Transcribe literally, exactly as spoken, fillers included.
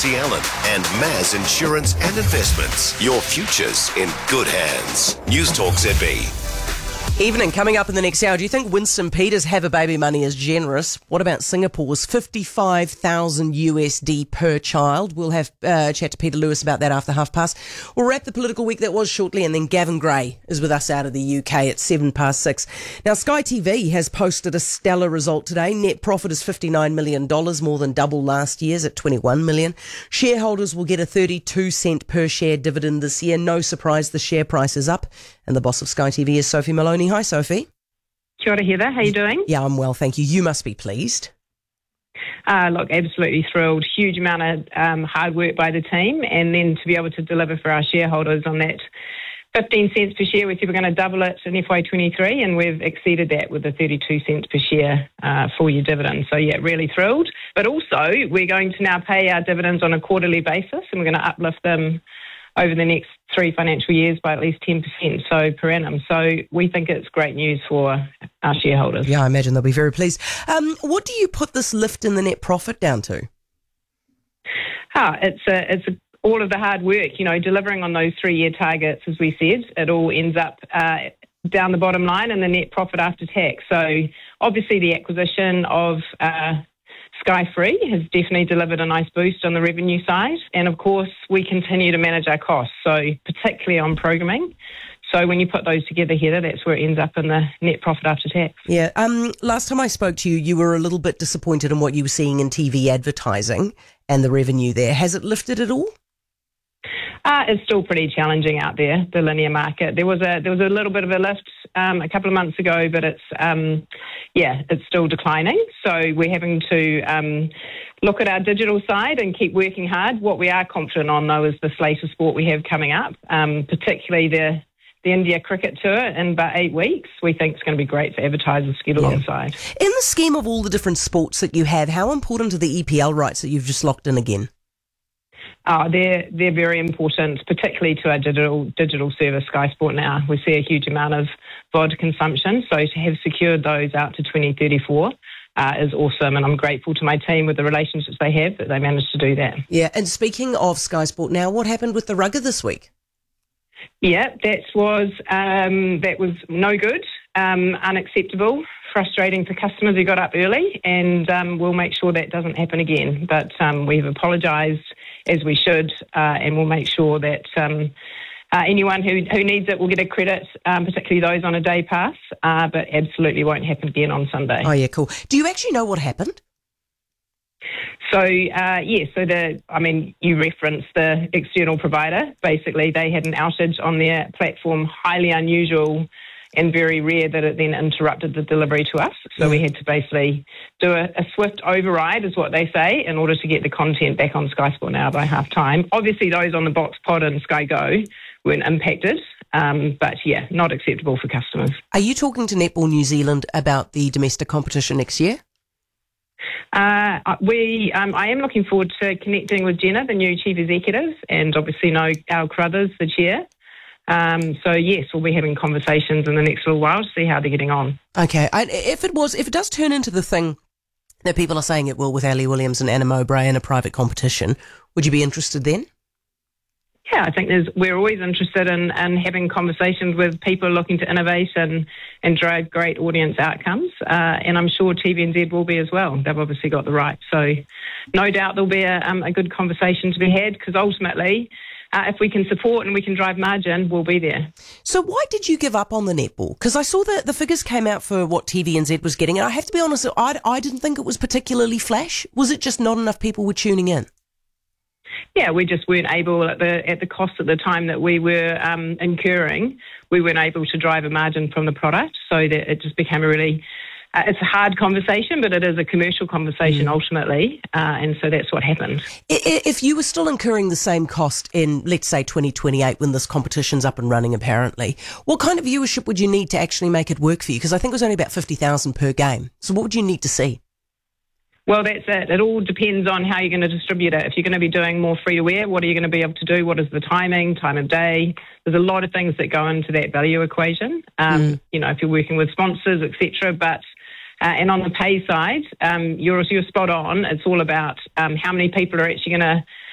Lucy Allen and Maz Insurance and Investments. Your future's in good hands. News Talk Z B. Evening, coming up in the next hour. Do you think Winston Peters' Have a Baby money is generous? What about Singapore's fifty-five thousand U S D per child? We'll have uh, a chat to Peter Lewis about that after half past. We'll wrap the political week that was shortly, and then Gavin Gray is with us out of the U K at seven past six. Now, Sky T V has posted a stellar result today. Net profit is fifty-nine million dollars, more than double last year's at twenty-one million dollars. Shareholders will get a thirty-two cent per share dividend this year. No surprise, the share price is up. And the boss of Sky T V is Sophie Maloney. Hi, Sophie. Kia ora, Heather. How are you doing? Yeah, I'm well, thank you. You must be pleased. Uh, look, absolutely thrilled. Huge amount of um, hard work by the team, and then to be able to deliver for our shareholders on that fifteen cents per share. We said we're going to double it in F Y twenty-three, and we've exceeded that with the thirty-two cents per share uh, full-year dividend. So, yeah, really thrilled. But also, we're going to now pay our dividends on a quarterly basis, and we're going to uplift them over the next three financial years by at least ten percent, so per annum. So we think it's great news for our shareholders. Yeah, I imagine they'll be very pleased. Um, what do you put this lift in the net profit down to? Ah, it's a, it's a, all of the hard work, you know, delivering on those three-year targets, as we said. It all ends up uh, down the bottom line in the net profit after tax. So obviously the acquisition of Uh, Sky Free has definitely delivered a nice boost on the revenue side. And of course, we continue to manage our costs, so particularly on programming. So when you put those together, Heather, that's where it ends up in the net profit after tax. Yeah. Um. Last time I spoke to you, you were a little bit disappointed in what you were seeing in T V advertising and the revenue there. Has it lifted at all? Uh, it's still pretty challenging out there, the linear market. There was a there was a little bit of a lift um, a couple of months ago, but it's um, yeah, it's still declining. So we're having to um, look at our digital side and keep working hard. What we are confident on, though, is the slate of sport we have coming up, um, particularly the the India cricket tour in about eight weeks. We think it's going to be great for advertisers to get Yeah. alongside. In the scheme of all the different sports that you have, how important are the E P L rights that you've just locked in again? Uh, they're they're very important, particularly to our digital digital service, Sky Sport Now. We see a huge amount of V O D consumption, so to have secured those out to twenty thirty-four uh, is awesome, and I'm grateful to my team with the relationships they have that they managed to do that. Yeah, and speaking of Sky Sport Now, what happened with the rugger this week? Yeah, that was um, that was no good, um, unacceptable, frustrating for customers who got up early, and um, we'll make sure that doesn't happen again. But um, we've apologised, as we should, uh, and we'll make sure that um, uh, anyone who, who needs it will get a credit, um, particularly those on a day pass, uh, but absolutely won't happen again on Sunday. Oh, yeah, cool. Do you actually know what happened? So, uh, yeah, so the, I mean, you referenced the external provider. Basically, they had an outage on their platform, highly unusual and very rare that it then interrupted the delivery to us. So Yeah. we had to basically do a, a swift override, is what they say, in order to get the content back on Sky Sport Now by half time. Obviously, those on the Box Pod and Sky Go weren't impacted, um, but yeah, not acceptable for customers. Are you talking to Netball New Zealand about the domestic competition next year? Uh, we, um, I am looking forward to connecting with Jenna, the new chief executive, and obviously know Al Carruthers, the chair. Um, so yes, we'll be having conversations in the next little while to see how they're getting on. Okay, I, if it was, if it does turn into the thing that people are saying it will with Ali Williams and Anna Mowbray in a private competition, would you be interested then? Yeah, I think there's, we're always interested in, in having conversations with people looking to innovate and, and drive great audience outcomes. Uh, and I'm sure T V N Z will be as well. They've obviously got the right. So no doubt there'll be a, um, a good conversation to be had, because ultimately, uh, if we can support and we can drive margin, we'll be there. So why did you give up on the netball? Because I saw that the figures came out for what T V N Z was getting, and I have to be honest, I, I didn't think it was particularly flash. Was it just not enough people were tuning in? Yeah, we just weren't able at the at the cost at the time that we were um, incurring. We weren't able to drive a margin from the product, so that it just became a really. Uh, it's a hard conversation, but it is a commercial conversation mm. ultimately, uh, and so that's what happened. If you were still incurring the same cost in, let's say, twenty twenty-eight, when this competition's up and running, apparently, what kind of viewership would you need to actually make it work for you? Because I think it was only about fifty thousand per game. So what would you need to see? Well, that's it. It all depends on how you're going to distribute it. If you're going to be doing more free-to-air, what are you going to be able to do? What is the timing, time of day? There's a lot of things that go into that value equation, um, mm. you know, if you're working with sponsors, et cetera. But, uh, and on the pay side, um, you're, you're spot on. It's all about um, how many people are actually going to